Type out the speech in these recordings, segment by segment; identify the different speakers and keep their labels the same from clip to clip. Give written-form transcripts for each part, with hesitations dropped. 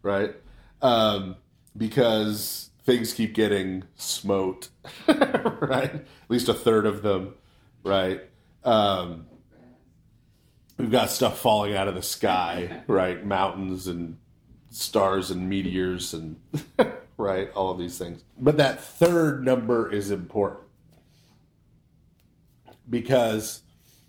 Speaker 1: right? Because things keep getting smote, right? At least a third of them, right? We've got stuff falling out of the sky, right? Mountains and stars and meteors and right, all of these things. But that third number is important because,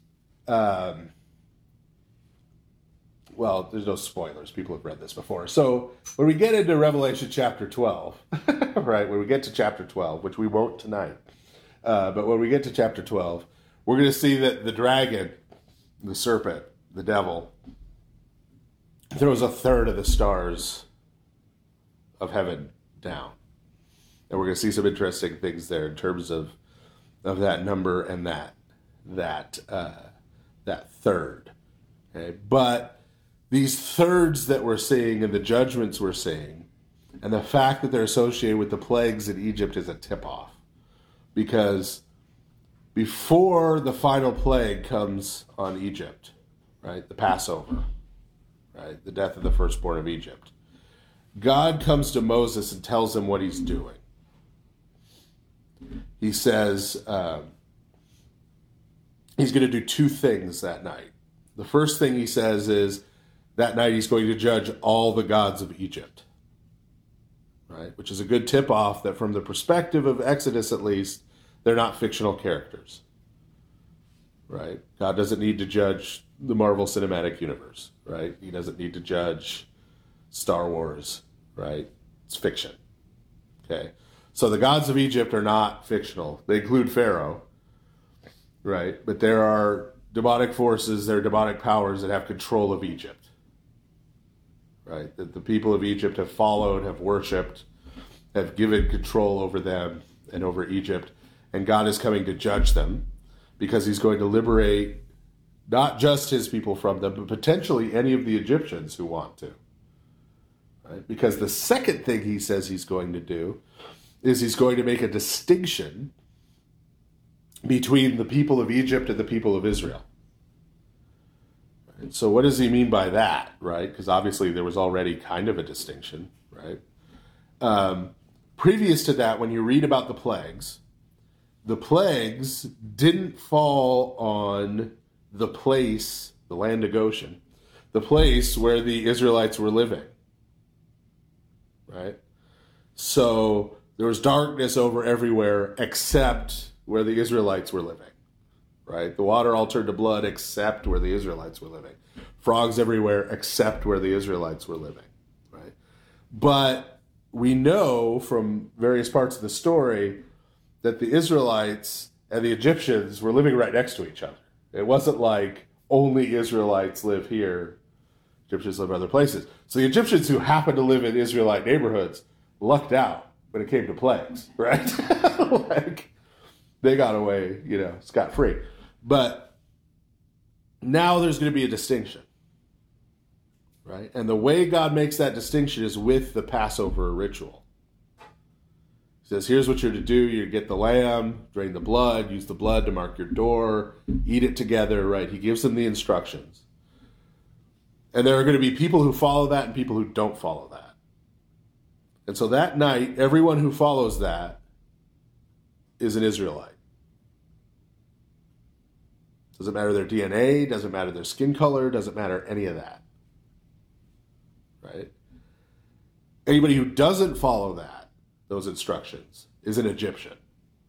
Speaker 1: well, there's no spoilers. People have read this before. So when we get into Revelation chapter 12, right, when we get to chapter 12, which we won't tonight, but when we get to chapter 12, we're going to see that the dragon, the serpent, the devil, throws a third of the stars of heaven down. And we're going to see some interesting things there in terms of that number and that third. Okay? But these thirds that we're seeing and the judgments we're seeing and the fact that they're associated with the plagues in Egypt is a tip-off. Because before the final plague comes on Egypt, right, the Passover, right, the death of the firstborn of Egypt, God comes to Moses and tells him what he's doing. He says he's going to do two things that night. The first thing he says is that night he's going to judge all the gods of Egypt, right? Which is a good tip-off that from the perspective of Exodus at least, they're not fictional characters, right? God doesn't need to judge the Marvel Cinematic Universe, right? He doesn't need to judge Star Wars, right? It's fiction, okay? So the gods of Egypt are not fictional. They include Pharaoh, right? But there are demonic forces, there are demonic powers that have control of Egypt, right? That the people of Egypt have followed, have worshipped, have given control over them and over Egypt. And God is coming to judge them because he's going to liberate not just his people from them, but potentially any of the Egyptians who want to. Right? Because the second thing he says he's going to do is he's going to make a distinction between the people of Egypt and the people of Israel. Right? So what does he mean by that, right? Because obviously there was already kind of a distinction, right? Previous to that, when you read about the plagues didn't fall on the place, the land of Goshen, the place where the Israelites were living, right? So there was darkness over everywhere except where the Israelites were living, right? The water all turned to blood except where the Israelites were living. Frogs everywhere except where the Israelites were living, right? But we know from various parts of the story that the Israelites and the Egyptians were living right next to each other. It wasn't like only Israelites live here, Egyptians live other places. So the Egyptians who happened to live in Israelite neighborhoods lucked out when it came to plagues, right? Like, they got away, scot-free. But now there's going to be a distinction, right? And the way God makes that distinction is with the Passover ritual. He says, here's what you're to do. You get the lamb, drain the blood, use the blood to mark your door, eat it together, right? He gives them the instructions. And there are going to be people who follow that and people who don't follow that. And so that night, everyone who follows that is an Israelite. Doesn't matter their DNA, doesn't matter their skin color, doesn't matter any of that. Right? Anybody who doesn't follow those instructions is an Egyptian.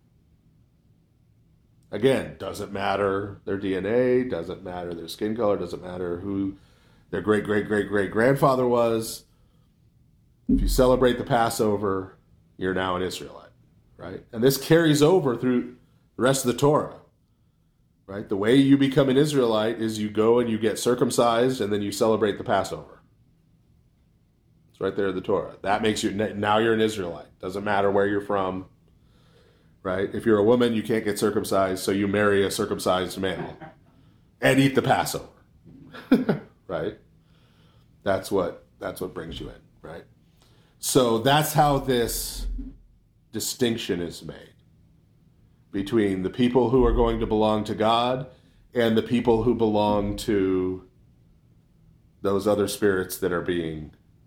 Speaker 1: Again, doesn't matter their DNA, doesn't matter their skin color, doesn't matter who their great-great-great-great-grandfather was. If you celebrate the Passover, you're now an Israelite, right? And this carries over through the rest of the Torah, right? The way you become an Israelite is you go and you get circumcised and then you celebrate the Passover. It's right there in the Torah. That makes you, now you're an Israelite. Doesn't matter where you're from, right? If you're a woman, you can't get circumcised, so you marry a circumcised male and eat the Passover, right? That's what brings you in, right? So that's how this distinction is made between the people who are going to belong to God and the people who belong to those other spirits that are being